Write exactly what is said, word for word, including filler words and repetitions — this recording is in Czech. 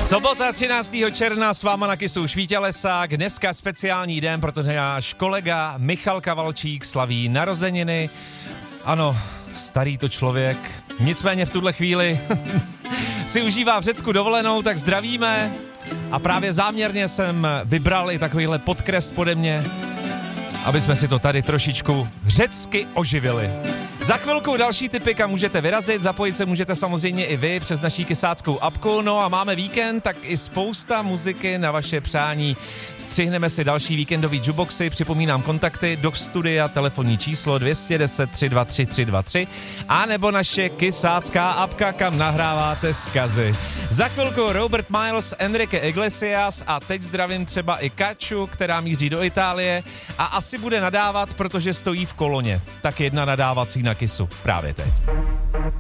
Sobota třináctého června s váma na Kysu Švítělesák. Dneska speciální den, protože náš kolega Michal Kavalčík slaví narozeniny. Ano, starý to člověk. Nicméně v tuhle chvíli si užívá v Řecku dovolenou, tak zdravíme. A právě záměrně jsem vybral i takovýhle podkres pode mě, aby jsme si to tady trošičku řecky oživili. Za chvilku další tipy, kam můžete vyrazit, zapojit se můžete samozřejmě i vy přes naší kysáckou apku, no a máme víkend, tak i spousta muziky na vaše přání. Střihneme si další víkendový jukeboxy, připomínám kontakty do studia, telefonní číslo dvě jedna nula tři dva tři tři dva tři a nebo naše kysácká apka, kam nahráváte zkazy. Za chvilku Robert Miles, Enrique Iglesias a teď zdravím třeba i Kaču, která míří do Itálie a asi bude nadávat, protože stojí v koloně. Tak jedna nadávací na Kysu právě teď.